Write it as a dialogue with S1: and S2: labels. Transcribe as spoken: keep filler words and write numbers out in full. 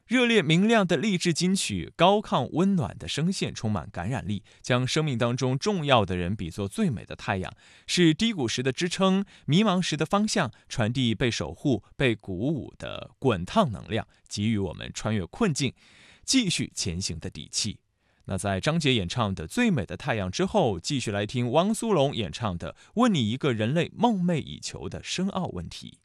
S1: 热烈明亮的励志金曲，高亢温暖的声线充满感染力，将生命当中重要的人比作最美的太阳，是低谷时的支撑，迷茫时的方向，传递被守护、被鼓舞的滚烫能量，给予我们穿越困境、继续前行的底气。那在张杰演唱的《最美的太阳》之后，继续来听汪苏泷演唱的《问你一个人类梦寐以求的深奥问题》。